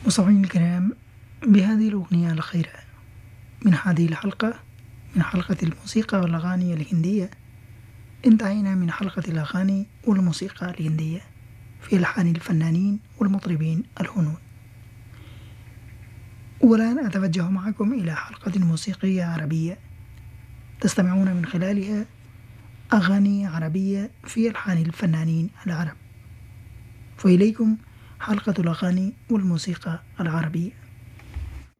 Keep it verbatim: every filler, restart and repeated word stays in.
مستمعين الكرام، بهذه الأغنية الأخيرة من هذه الحلقة من حلقة الموسيقى والأغاني الهندية، انتهينا من حلقة الأغاني والموسيقى الهندية في ألحان الفنانين والمطربين الهنود. والآن أتوجه معكم إلى حلقة موسيقية عربية تستمعون من خلالها أغاني عربية في ألحان الفنانين العرب. فإليكم حلقة الأغاني والموسيقى العربية.